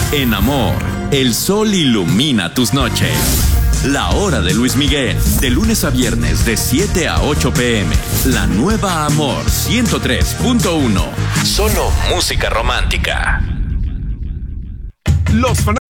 En Amor, el sol ilumina tus noches. La hora de Luis Miguel, de lunes a viernes de 7 a 8 p.m. La nueva Amor 103.1. Solo música romántica. Los